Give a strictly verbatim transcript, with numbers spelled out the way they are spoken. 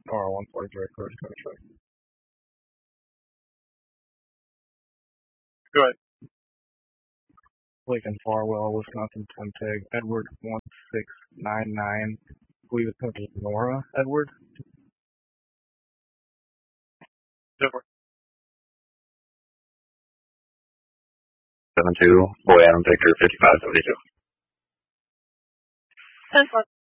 Or one forty-three, first contract. Go ahead. Lincoln Farwell, Wisconsin ten tag, Edward one six nine nine. I believe it's going to be Nora Edward. Edward. seven two, Boy Adam Victor, fifty-five seventy-two. ten four.